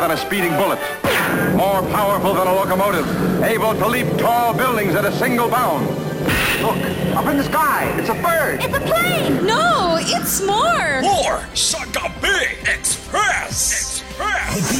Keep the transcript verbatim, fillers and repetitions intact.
than a speeding bullet, more powerful than a locomotive, able to leap tall buildings at a single bound. Look, up in the sky, it's a bird. It's a plane. No, it's more. More Sagabig Express.